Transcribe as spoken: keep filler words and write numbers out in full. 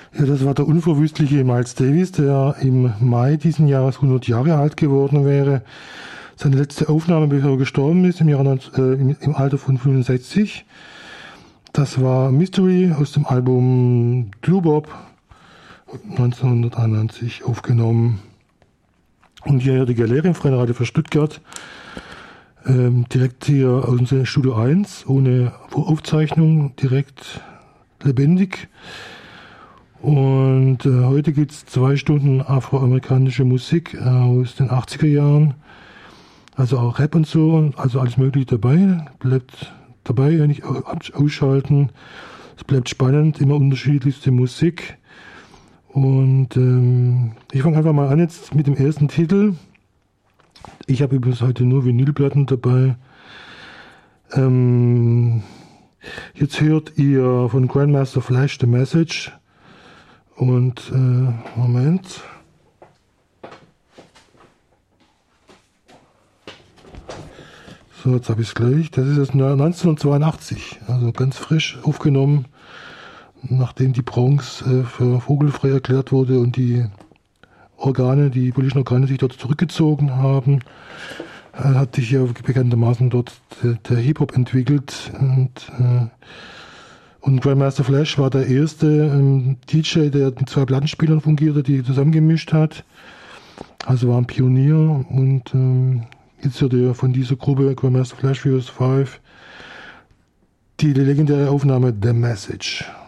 Ja, das war der unverwüstliche Miles Davis, der im Mai diesen Jahres hundert Jahre alt geworden wäre. Seine letzte Aufnahme, bevor er gestorben ist, im, Jahr, äh, im, im Alter von fünfundsechzig. Das war Mystery aus dem Album Doo-Wop neunzehnhunderteinundneunzig aufgenommen. Und hier die Galerie im Freien Radio für Stuttgart. Ähm, direkt hier aus dem Studio eins, ohne Aufzeichnung, direkt lebendig. Und äh, heute gibt es zwei Stunden afroamerikanische Musik aus den achtziger Jahren. Also auch Rap und so, also alles mögliche dabei. Bleibt dabei, nicht ausschalten. Es bleibt spannend, immer unterschiedlichste Musik. Und ähm, ich fange einfach mal an jetzt mit dem ersten Titel. Ich habe übrigens heute nur Vinylplatten dabei. Ähm, jetzt hört ihr von Grandmaster Flash The Message. Und äh, Moment. So, jetzt habe ich es gleich. Das ist jetzt neunzehnhundertzweiundachtzig, also ganz frisch aufgenommen, nachdem die Bronx äh, für vogelfrei erklärt wurde und die Organe, die politischen Organe sich dort zurückgezogen haben, äh, hat sich ja bekanntermaßen dort der, der Hip-Hop entwickelt. Und, äh, und Grandmaster Flash war der erste ähm, D J, der mit zwei Plattenspielern fungierte, die zusammengemischt hat. Also war ein Pionier. Und ähm, jetzt hört ihr von dieser Gruppe Grandmaster Flash Furious fünf die legendäre Aufnahme The Message.